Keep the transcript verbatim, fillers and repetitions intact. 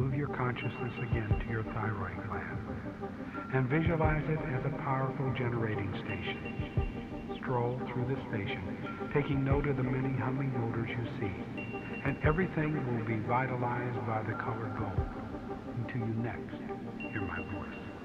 move your consciousness again to your thyroid gland and visualize it as a powerful generating station. Stroll through the station, taking note of the many humming motors you see, and everything will be vitalized by the color gold until you next hear my voice.